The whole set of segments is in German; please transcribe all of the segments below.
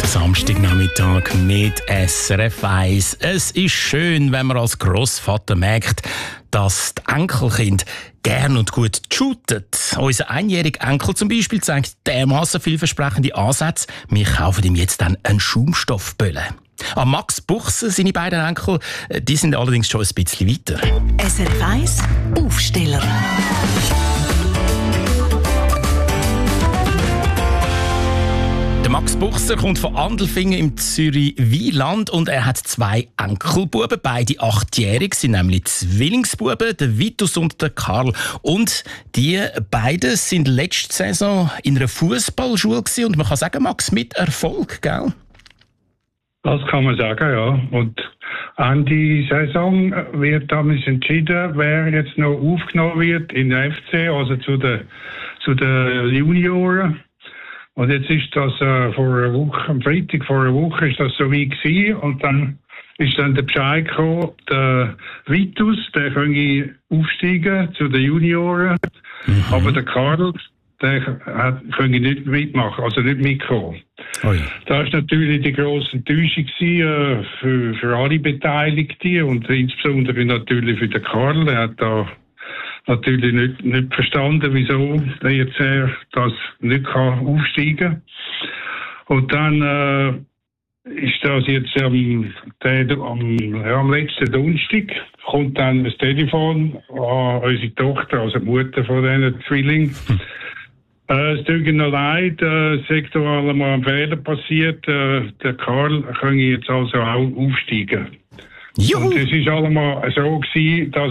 Samstagnachmittag mit SRF 1. Es ist schön, wenn man als Grossvater merkt, dass die Enkelkinder gern und gut shooten. Unser einjähriger Enkel zum Beispiel zeigt dermassen vielversprechende Ansätze. Wir kaufen ihm jetzt dann einen Schaumstoffbölle. An Max Buchse, seine beiden Enkel, die sind allerdings schon ein bisschen weiter. SRF 1 Aufsteller. Der Max Buchser kommt von Andelfingen im Zürich-Wieland und er hat 2 Enkelbuben, beide 8-jährig, sind nämlich Zwillingsbuben, der Vitus und der Karl. Und die beiden sind letzte Saison in einer Fußballschule gewesen und man kann sagen, Max, mit Erfolg, gell? Das kann man sagen, ja. Und Ende Saison wird damals entschieden, wer jetzt noch aufgenommen wird in den FC, also zu den Junioren. Und jetzt ist das vor einer Woche, am Freitag vor einer Woche ist das so weit gewesen. Und dann ist dann der Bescheid gekommen, der Vitus, der könnte aufsteigen zu den Junioren. Aber der Karl, der könnte nicht mitmachen, also nicht mitkommen. Oi. Das war natürlich die grosse Enttäuschung für alle Beteiligten und insbesondere natürlich für den Karl. Er hat da natürlich nicht verstanden, wieso er jetzt das nicht aufsteigen kann. Und dann ist das jetzt am letzten Donnerstag kommt dann das Telefon an unsere Tochter, also die Mutter von diesen Zwillingen. Es tut mir noch leid, es ist mal ein Fehler passiert. Der Karl kann jetzt also auch aufsteigen. Juhu. Und es ist allemal so gewesen, dass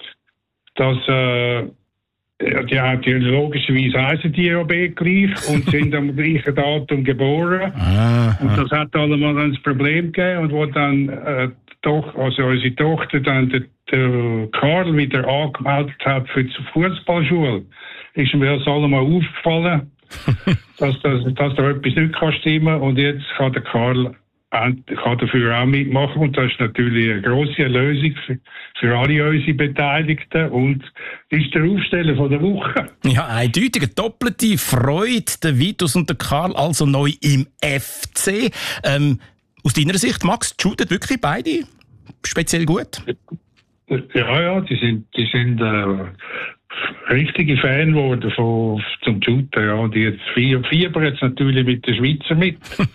die logischerweise heißen die ja gleich und sind am gleichen Datum geboren. Und das hat allemal dann das Problem gegeben. Und wo dann unsere Tochter dann den Karl wieder angemeldet hat für die Fußballschule, ist mir das allemal aufgefallen, dass da etwas nicht stimmen kann. Und jetzt kann der Karl kann dafür auch mitmachen. Und das ist natürlich eine grosse Lösung für alle unsere Beteiligten und ist der Aufsteller von der Woche. Ja, eindeutig eine doppelte Freude. Der Vitus und der Karl also neu im FC. Aus deiner Sicht, Max, shooten wirklich beide speziell gut? Ja, die sind richtige Fan geworden zum Shooten. Ja. Und jetzt fiebern jetzt natürlich mit den Schweizer mit.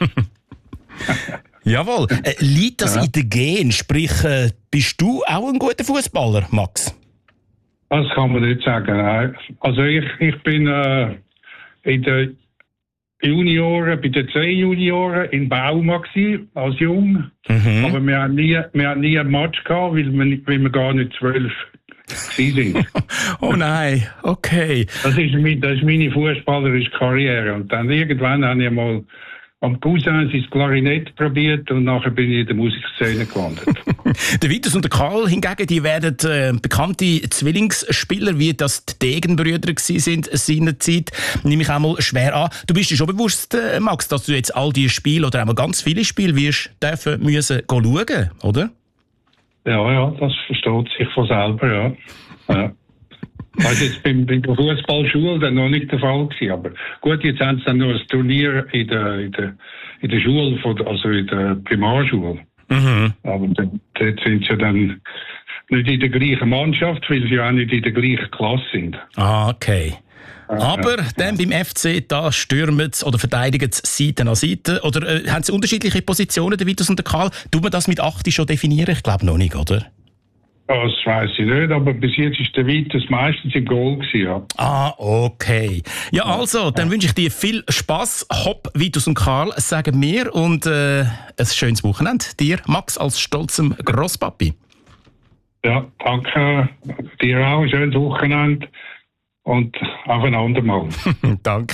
Jawohl. Liegt das in den Gen? Sprich, bist du auch ein guter Fußballer, Max? Das kann man nicht sagen. Nein. Also ich bin in den Junioren, bei den 2 Junioren in Bauma gewesen, als Jung. Aber wir haben nie einen Match gehabt, weil wir gar nicht 12 sind. Oh nein, okay. Das ist meine fußballerische Karriere. Und dann irgendwann habe ich mal am Cousin sein Klarinett probiert und nachher bin ich in der Musikszene gelandet. Der Vitus und der Karl hingegen, die werden bekannte Zwillingsspieler, wie das die Degenbrüder sind seinerzeit, nehme ich auch mal schwer an. Du bist dir schon bewusst, Max, dass du jetzt all diese Spiele oder einmal ganz viele Spiele wirst müssen schauen, oder? Ja, das versteht sich von selber, ja. Also jetzt bei der Fußballschule dann noch nicht der Fall gewesen, aber gut, jetzt haben sie dann noch ein Turnier in der Schule, also in der Primarschule. Aber dort sind sie dann nicht in der gleichen Mannschaft, weil sie auch nicht in der gleichen Klasse sind. Ah, okay. Aber dann beim FC, da stürmen sie oder verteidigen sie Seite an Seite. Oder haben sie unterschiedliche Positionen, der Vitus und der Karl? Tut man das mit 8 schon definieren? Ich glaube noch nicht, oder? Das weiss ich nicht, aber bis jetzt ist der Vitus meistens im Goal gewesen, ja. Ah, okay. Ja, also, dann wünsche ich dir viel Spass. Hopp, Vitus und Karl, sagen wir. Und ein schönes Wochenende dir, Max, als stolzem Grosspapi. Ja, danke. Dir auch ein schönes Wochenende. Und auf ein andermal. Danke.